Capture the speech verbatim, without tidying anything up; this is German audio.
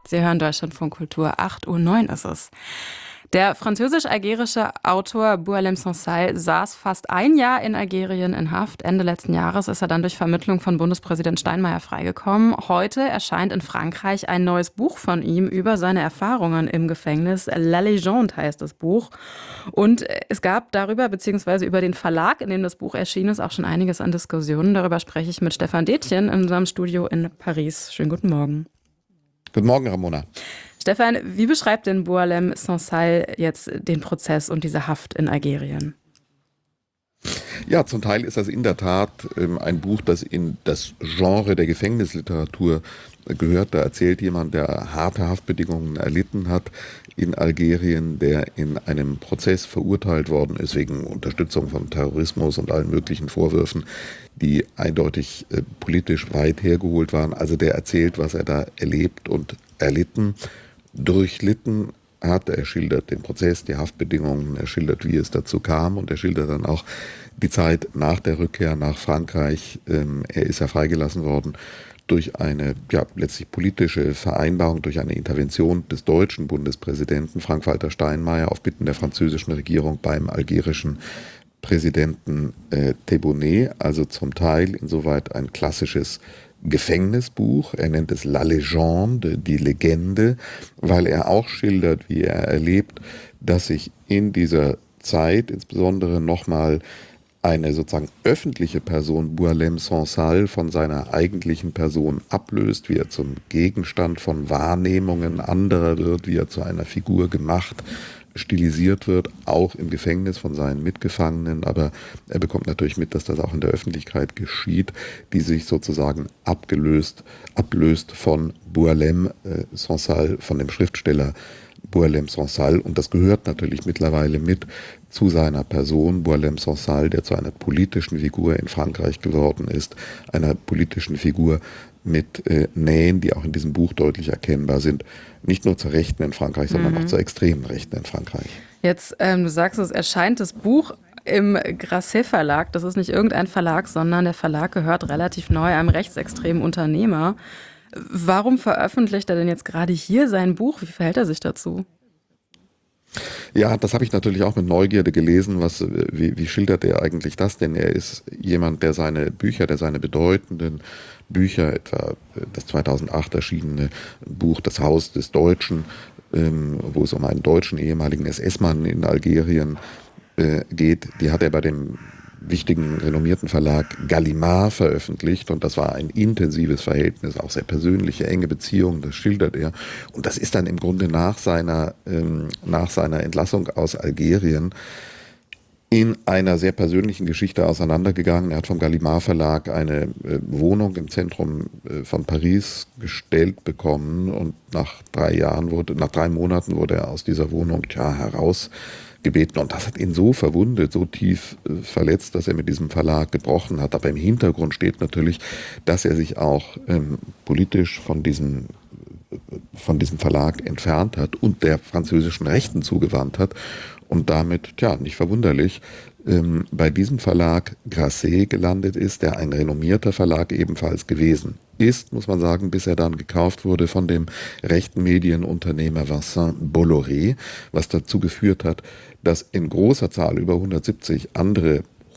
Sie hören Deutschlandfunk Kultur, acht Uhr neun ist es. Der französisch-algerische Autor Boualem Sansal saß fast ein Jahr in Algerien in Haft. Ende letzten Jahres ist er dann durch Vermittlung von Bundespräsident Steinmeier freigekommen. Heute erscheint in Frankreich ein neues Buch von ihm über seine Erfahrungen im Gefängnis. La Légende heißt das Buch. Und es gab darüber, beziehungsweise über den Verlag, in dem das Buch erschienen ist, auch schon einiges an Diskussionen. Darüber spreche ich mit Stefan Detjen in unserem Studio in Paris. Schönen guten Morgen. Guten Morgen, Ramona. Stefan, wie beschreibt denn Boualem Sansal jetzt den Prozess und diese Haft in Algerien? Ja, zum Teil ist das in der Tat ähm, ein Buch, das in das Genre der Gefängnisliteratur gehört. Da erzählt jemand, der harte Haftbedingungen erlitten hat in Algerien, der in einem Prozess verurteilt worden ist wegen Unterstützung von Terrorismus und allen möglichen Vorwürfen, die eindeutig äh, politisch weit hergeholt waren. Also der erzählt, was er da erlebt und erlitten, durchlitten hat. Er schildert den Prozess, die Haftbedingungen, er schildert, wie es dazu kam und er schildert dann auch die Zeit nach der Rückkehr nach Frankreich. Ähm, er ist ja freigelassen worden durch eine ja, letztlich politische Vereinbarung, durch eine Intervention des deutschen Bundespräsidenten Frank-Walter Steinmeier auf Bitten der französischen Regierung beim algerischen Präsidenten äh, Tebboune, also zum Teil insoweit ein klassisches Gefängnisbuch. Er nennt es La Légende, die Legende, weil er auch schildert, wie er erlebt, dass sich in dieser Zeit insbesondere nochmal eine sozusagen öffentliche Person, Boualem Sansal, von seiner eigentlichen Person ablöst, wie er zum Gegenstand von Wahrnehmungen anderer wird, wie er zu einer Figur gemacht, stilisiert wird, auch im Gefängnis von seinen Mitgefangenen, aber er bekommt natürlich mit, dass das auch in der Öffentlichkeit geschieht, die sich sozusagen abgelöst, ablöst von Boualem äh, Sansal, von dem Schriftsteller Boualem Sansal, und das gehört natürlich mittlerweile mit zu seiner Person, Boualem Sansal, der zu einer politischen Figur in Frankreich geworden ist, einer politischen Figur mit äh, Nähen, die auch in diesem Buch deutlich erkennbar sind, nicht nur zur Rechten in Frankreich, sondern mhm. auch zur extremen Rechten in Frankreich. Jetzt, ähm, du sagst, es erscheint das Buch im Grasset Verlag. Das ist nicht irgendein Verlag, sondern der Verlag gehört relativ neu einem rechtsextremen Unternehmer. Warum veröffentlicht er denn jetzt gerade hier sein Buch? Wie verhält er sich dazu? Ja, das habe ich natürlich auch mit Neugierde gelesen. Was, wie, wie schildert er eigentlich das? Denn er ist jemand, der seine Bücher, der seine bedeutenden Bücher, etwa das zweitausendacht erschienene Buch Das Haus des Deutschen, ähm, wo es um einen deutschen ehemaligen S S-Mann in Algerien äh, geht, die hat er bei dem wichtigen, renommierten Verlag Gallimard veröffentlicht, und das war ein intensives Verhältnis, auch sehr persönliche, enge Beziehungen, das schildert er. Und das ist dann im Grunde nach seiner, ähm, nach seiner Entlassung aus Algerien in einer sehr persönlichen Geschichte auseinandergegangen. Er hat vom Gallimard Verlag eine äh, Wohnung im Zentrum äh, von Paris gestellt bekommen, und nach drei Jahren wurde, nach drei Monaten wurde er aus dieser Wohnung tja, heraus gebeten, und das hat ihn so verwundet, so tief äh, verletzt, dass er mit diesem Verlag gebrochen hat. Aber im Hintergrund steht natürlich, dass er sich auch ähm, politisch von diesem, äh, von diesem Verlag entfernt hat und der französischen Rechten zugewandt hat und damit, tja, nicht verwunderlich, ähm, bei diesem Verlag Grasset gelandet ist, der ein renommierter Verlag ebenfalls gewesen ist, muss man sagen, bis er dann gekauft wurde von dem rechten Medienunternehmer Vincent Bolloré, was dazu geführt hat, dass in großer Zahl über hundertsiebzig andere